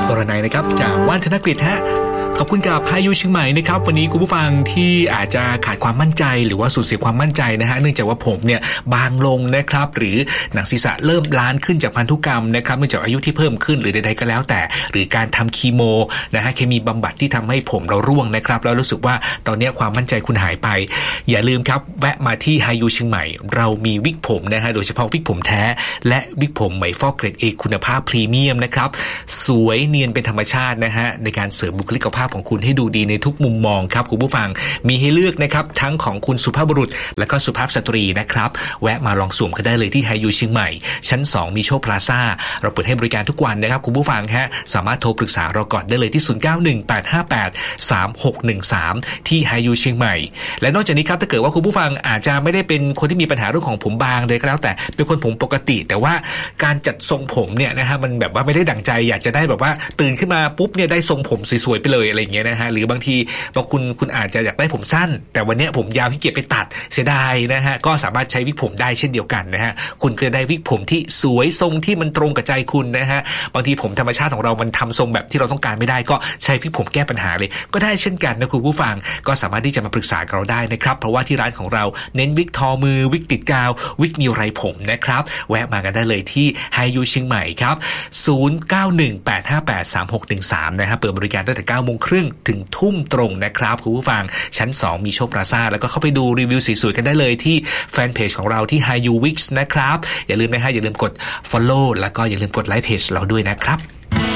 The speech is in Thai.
อรนัยนะครับจากว่านธนกฤษฮะขอบคุณกับพายุเชียงใหม่นะครับวันนี้คุณผู้ฟังที่อาจจะขาดความมั่นใจหรือว่าสูญเสียความมั่นใจนะฮะเนื่องจากว่าผมเนี่ยบางลงนะครับหรือหนังศีรษะเริ่มล้านขึ้นจากพันธุกรรมนะครับเนื่องจากอายุที่เพิ่มขึ้นหรือใดๆก็แล้วแต่หรือการทำคีโมนะฮะเคมีบำบัดที่ทำให้ผมเราร่วงนะครับแล้วรู้สึกว่าตอนนี้ความมั่นใจคุณหายไปอย่าลืมครับแวะมาที่พายุเชียงใหม่เรามีวิกผมนะฮะโดยเฉพาะวิกผมแท้และวิกผมไหมฟอกเกรด A คุณภาพพรีเมียมนะครับสวยเนียนเป็นธรรมชาตินะฮะในการเสริมบุคลิกภาพของคุณให้ดูดีในทุกมุมมองครับคุณผู้ฟังมีให้เลือกนะครับทั้งของคุณสุภาพบุรุษและก็สุภาพสตรีนะครับแวะมาลองสวมกันได้เลยที่ไฮยูเชียงใหม่ชั้น2มีโชคพลาซ่าเราเปิดให้บริการทุกวันนะครับคุณผู้ฟังฮะสามารถโทรปรึกษาเราก่อนได้เลยที่0918583613ที่ไฮยูเชียงใหม่และนอกจากนี้ครับถ้าเกิดว่าคุณผู้ฟังอาจจะไม่ได้เป็นคนที่มีปัญหาเรื่องของผมบางเลยก็แล้วแต่เป็นคนผมปกติแต่ว่าการจัดทรงผมเนี่ยนะฮะมันแบบว่าไม่ได้ดั่งใจอยากจะได้แบบว่าตื่นขึ้นมาปุ๊บเนี่ยได้ทรงผมสวยๆไปเลยอะไรอย่างเงี้ยนะฮะหรือบางทีบางคุณอาจจะอยากได้ผมสั้นแต่วันนี้ผมยาวที่เกียจไปตัดเสียดายนะฮะก็สามารถใช้วิกผมได้เช่นเดียวกันนะฮะคุณก็ได้วิกผมที่สวยทรงที่มันตรงกับใจคุณนะฮะบางทีผมธรรมชาติของเรามันทำทรงแบบที่เราต้องการไม่ได้ก็ใช้วิกผมแก้ปัญหาเลยก็ได้เช่นกันนะคุณผู้ฟังก็สามารถที่จะมาปรึกษากับเราได้นะครับเพราะว่าที่ร้านของเราเน้นวิกทอมือวิกติดกาววิกมีไรผมนะครับแวะมากันได้เลยที่ไฮยูเชียงใหม่ครับ0918583613นะฮะเปิดบริการตั้งแต่ 9:30 นถึง ทุ่มตรงนะครับคุณผู้ฟังชั้น2มีโชคพลาซ่าแล้วก็เข้าไปดูรีวิวสวยๆกันได้เลยที่แฟนเพจของเราที่ HiU Wix นะครับอย่าลืมนะฮะอย่าลืมกด follow แล้วก็อย่าลืมกดไลค์เพจเราด้วยนะครับ